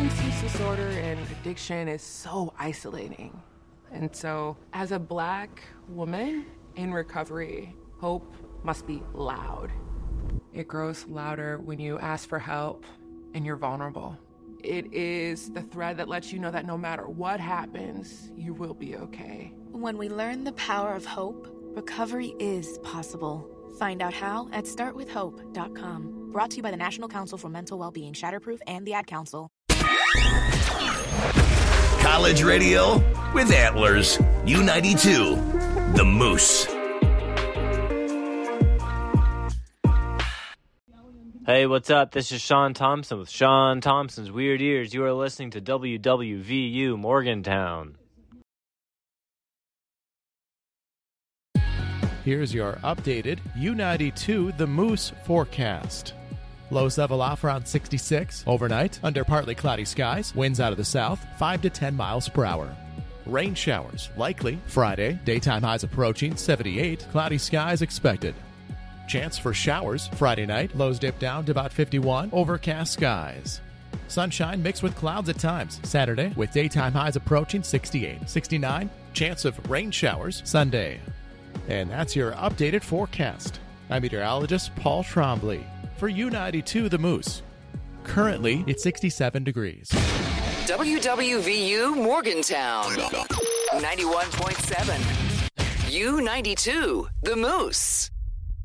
substance use disorder and addiction is so isolating. And so, as a Black woman in recovery, hope must be loud. It grows louder when you ask for help and you're vulnerable. It is the thread that lets you know that no matter what happens, you will be okay. When we learn the power of hope, recovery is possible. Find out how at startwithhope.com. Brought to you by the National Council for Mental Wellbeing, Shatterproof, and the Ad Council. College radio with Antlers. U92, The Moose. Hey, what's up? This is Sean Thompson with Sean Thompson's Weird Ears. You are listening to WWVU Morgantown. Here's your updated U92 The Moose forecast. Lows level off around 66. Overnight, under partly cloudy skies. Winds out of the south, 5 to 10 miles per hour. Rain showers likely Friday. Daytime highs approaching 78. Cloudy skies expected. Chance for showers Friday night. Lows dip down to about 51. Overcast skies. Sunshine mixed with clouds at times. Saturday, with daytime highs approaching 68. 69. Chance of rain showers Sunday. And that's your updated forecast. I'm meteorologist Paul Trombley for U92 The Moose. Currently, it's 67 degrees. WWVU Morgantown 91.7. U92 The Moose.